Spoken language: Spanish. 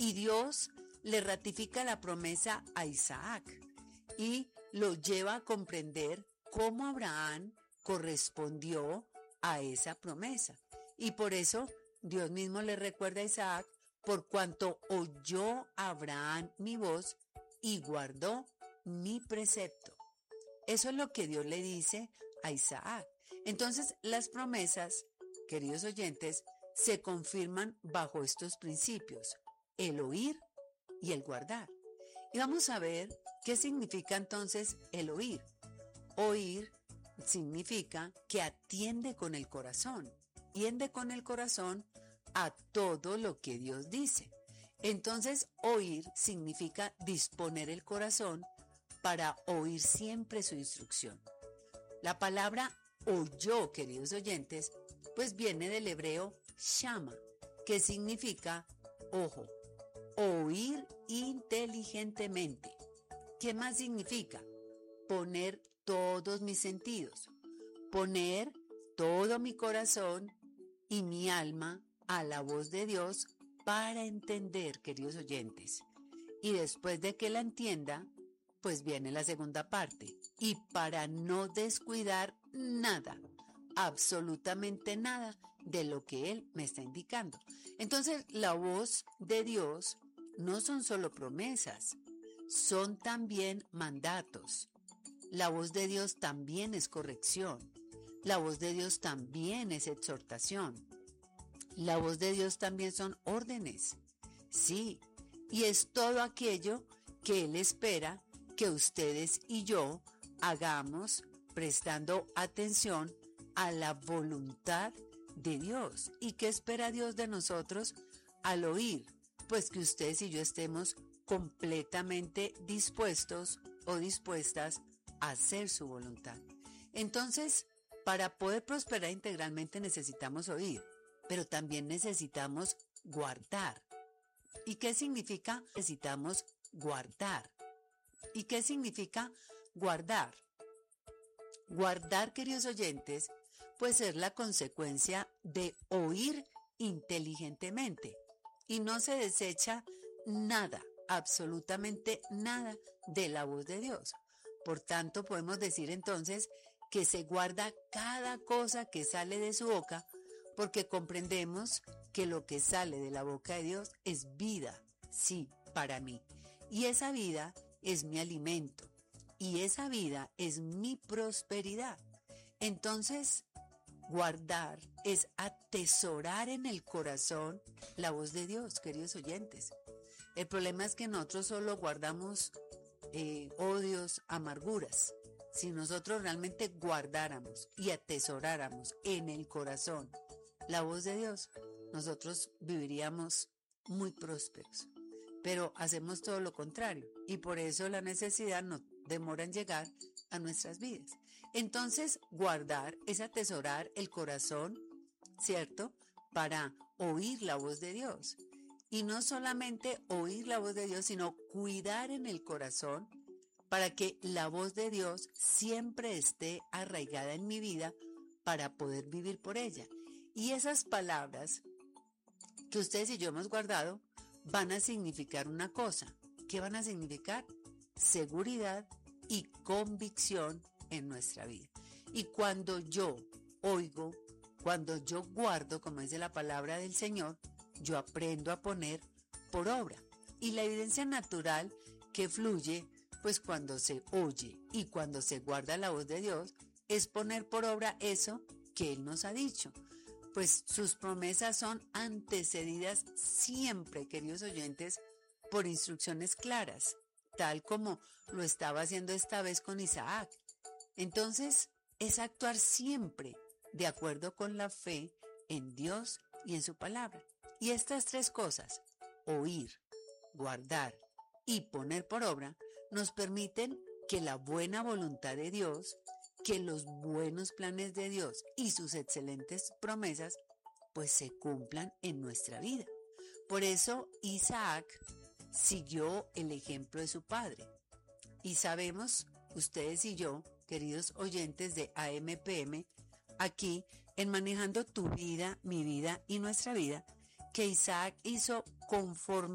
Y Dios le ratifica la promesa a Isaac y lo lleva a comprender cómo Abraham correspondió a esa promesa. Y por eso Dios mismo le recuerda a Isaac: por cuanto oyó Abraham mi voz y guardó mi precepto. Eso es lo que Dios le dice a Isaac. Entonces, las promesas, queridos oyentes, se confirman bajo estos principios: el oír y el guardar. Y vamos a ver qué significa entonces el oír. Oír significa que atiende con el corazón, atiende con el corazón a todo lo que Dios dice. Entonces, oír significa disponer el corazón para oír siempre su instrucción. La palabra oyó, queridos oyentes, pues viene del hebreo shama, que significa ojo, oír inteligentemente. ¿Qué más significa? Poner todos mis sentidos, poner todo mi corazón y mi alma a la voz de Dios para entender, queridos oyentes. Y después de que la entienda, pues viene la segunda parte. Y para no descuidar nada, absolutamente nada de lo que Él me está indicando. Entonces, la voz de Dios no son solo promesas, son también mandatos. La voz de Dios también es corrección. La voz de Dios también es exhortación. La voz de Dios también son órdenes. Sí, y es todo aquello que Él espera que ustedes y yo hagamos prestando atención a la voluntad de Dios. ¿Y qué espera Dios de nosotros al oír? Pues que ustedes y yo estemos completamente dispuestos o dispuestas a hacer su voluntad. Entonces, para poder prosperar integralmente necesitamos oír, pero también necesitamos guardar. ¿Y qué significa necesitamos guardar? ¿Y qué significa guardar? Guardar, queridos oyentes, pues es la consecuencia de oír inteligentemente. Y no se desecha nada, absolutamente nada de la voz de Dios. Por tanto, podemos decir entonces que se guarda cada cosa que sale de su boca, porque comprendemos que lo que sale de la boca de Dios es vida, sí, para mí. Y esa vida es mi alimento, y esa vida es mi prosperidad. Entonces, guardar es atesorar en el corazón la voz de Dios, queridos oyentes. El problema es que nosotros solo guardamos odios, amarguras. Si nosotros realmente guardáramos y atesoráramos en el corazón la voz de Dios, nosotros viviríamos muy prósperos. Pero hacemos todo lo contrario y por eso la necesidad nos demora en llegar a nuestras vidas. Entonces, guardar es atesorar el corazón, ¿cierto? Para oír la voz de Dios. Y no solamente oír la voz de Dios, sino cuidar en el corazón para que la voz de Dios siempre esté arraigada en mi vida para poder vivir por ella. Y esas palabras que ustedes y yo hemos guardado van a significar una cosa. ¿Qué van a significar? Seguridad y convicción en nuestra vida. Y cuando yo oigo, cuando yo guardo, como dice la palabra del Señor, yo aprendo a poner por obra. Y la evidencia natural que fluye, pues cuando se oye y cuando se guarda la voz de Dios, es poner por obra eso que Él nos ha dicho. Pues sus promesas son antecedidas siempre, queridos oyentes, por instrucciones claras, tal como lo estaba haciendo esta vez con Isaac. Entonces, es actuar siempre de acuerdo con la fe en Dios y en su palabra. Y estas tres cosas, oír, guardar y poner por obra, nos permiten que la buena voluntad de Dios, que los buenos planes de Dios y sus excelentes promesas, pues se cumplan en nuestra vida. Por eso Isaac siguió el ejemplo de su padre. Y sabemos, ustedes y yo, queridos oyentes de AMPM, aquí en Manejando tu vida, mi vida y nuestra vida, que Isaac hizo conforme